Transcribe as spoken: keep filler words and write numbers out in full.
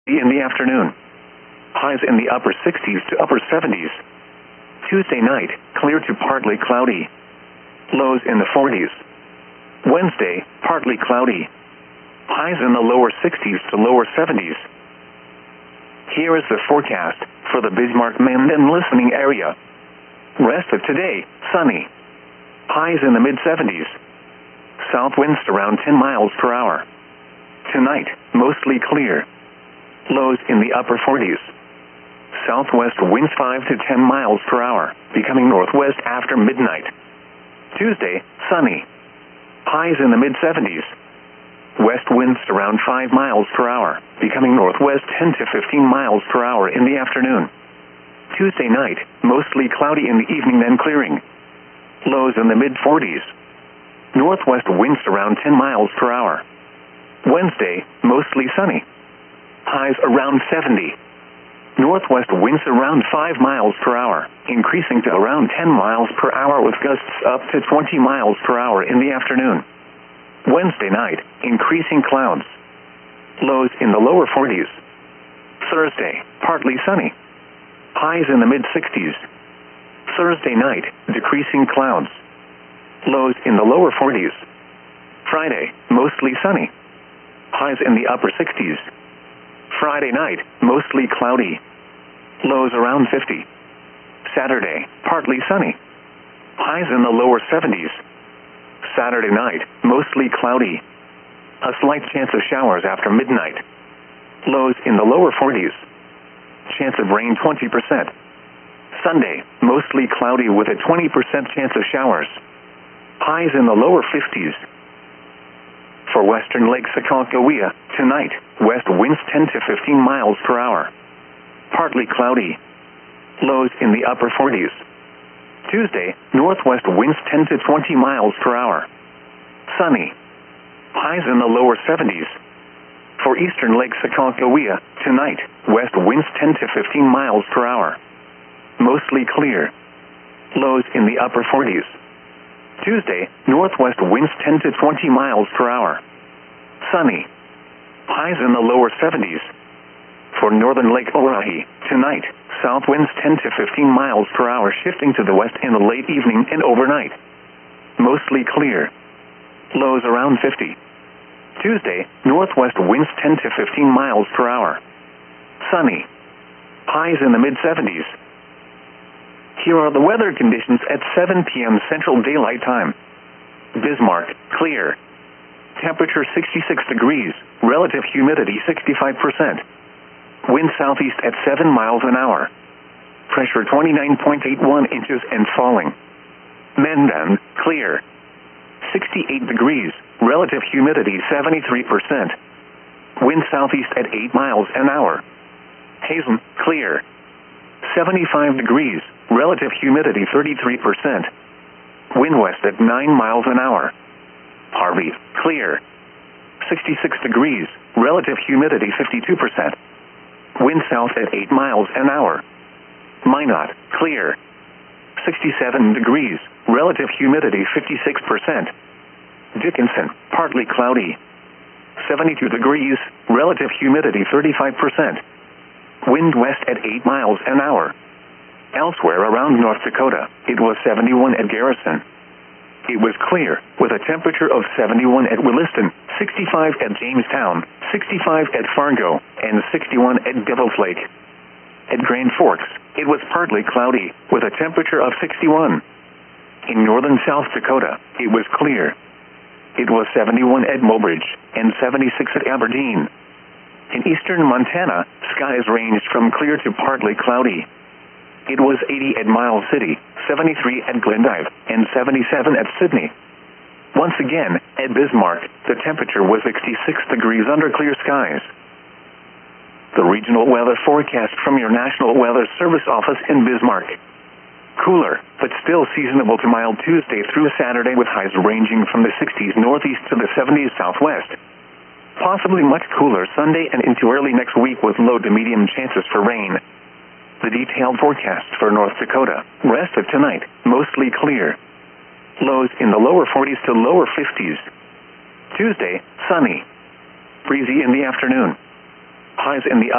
in the afternoon. Highs in the upper sixties to upper seventies. Tuesday night, clear to partly cloudy. Lows in the forties. Wednesday, partly cloudy. Highs in the lower sixties to lower seventies. Here is the forecast for the Bismarck-Menden and listening area. Rest of today, sunny. Highs in the mid-seventies. South winds around ten miles per hour. Tonight, mostly clear. Lows in the upper forties. Southwest winds five to ten miles per hour, becoming northwest after midnight. Tuesday, sunny. Highs in the mid-seventies. West winds around five miles per hour, becoming northwest ten to fifteen miles per hour in the afternoon. Tuesday night, mostly cloudy in the evening then clearing. Lows in the mid-forties. Northwest winds around ten miles per hour. Wednesday, mostly sunny. Highs around seventy. Northwest winds around five miles per hour, increasing to around ten miles per hour with gusts up to twenty miles per hour in the afternoon. Wednesday night, increasing clouds. Lows in the lower forties. Thursday, partly sunny. Highs in the mid-sixties. Thursday night, decreasing clouds. Lows in the lower forties. Friday, mostly sunny. Highs in the upper sixties. Friday night, mostly cloudy. Lows around fifty. Saturday, partly sunny. Highs in the lower seventies. Saturday night, mostly cloudy. A slight chance of showers after midnight. Lows in the lower forties. Chance of rain twenty percent. Sunday, mostly cloudy with a twenty percent chance of showers. Highs in the lower fifties. For western Lake Sakakawea, tonight, west winds ten to fifteen miles per hour. Partly cloudy. Lows in the upper forties. Tuesday, northwest winds ten to twenty miles per hour. Sunny. Highs in the lower seventies. For eastern Lake Sakakawea, tonight, west winds ten to fifteen miles per hour. Mostly clear. Lows in the upper forties. Tuesday, northwest winds ten to twenty miles per hour. Sunny. Highs in the lower seventies. For northern Lake Orohi, tonight, south winds ten to fifteen miles per hour shifting to the west in the late evening and overnight. Mostly clear. Lows around fifty. Tuesday, northwest winds ten to fifteen miles per hour. Sunny. Highs in the mid-seventies. Here are the weather conditions at seven p m Central Daylight Time. Bismarck, clear. Temperature sixty-six degrees, relative humidity sixty-five percent. Wind southeast at seven miles an hour. Pressure twenty-nine point eight one inches and falling. Menden, clear. sixty-eight degrees, relative humidity seventy-three percent. Wind southeast at eight miles an hour. Hazen, clear. seventy-five degrees, relative humidity thirty-three percent. Wind west at nine miles an hour. Harvey, clear. sixty-six degrees, relative humidity fifty-two percent. Wind south at eight miles an hour. Minot, clear. sixty-seven degrees, relative humidity fifty-six percent. Dickinson, partly cloudy. seventy-two degrees, relative humidity thirty-five percent. Wind west at eight miles an hour. Elsewhere around North Dakota, it was seventy-one at Garrison. It was clear, with a temperature of seventy-one at Williston, sixty-five at Jamestown, sixty-five at Fargo, and sixty-one at Devil's Lake. At Grand Forks, it was partly cloudy, with a temperature of sixty-one. In northern South Dakota, it was clear. It was seventy-one at Mobridge, and seventy-six at Aberdeen. In eastern Montana, skies ranged from clear to partly cloudy. It was eighty at Miles City, seventy-three at Glendive, and seventy-seven at Sydney. Once again, at Bismarck, the temperature was sixty-six degrees under clear skies. The regional weather forecast from your National Weather Service office in Bismarck. Cooler, but still seasonable to mild Tuesday through Saturday with highs ranging from the sixties northeast to the seventies southwest. Possibly much cooler Sunday and into early next week with low to medium chances for rain. The detailed forecast for North Dakota. Rest of tonight, mostly clear. Lows in the lower forties to lower fifties. Tuesday, sunny. Breezy in the afternoon. Highs in the